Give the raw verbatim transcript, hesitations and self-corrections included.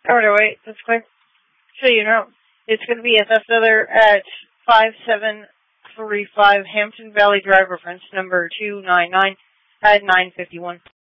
All right, wait, that's clear. So you know, it's going to be S S other at five seven three five Hampton Valley Drive, reference number two nine nine at nine fifty-one.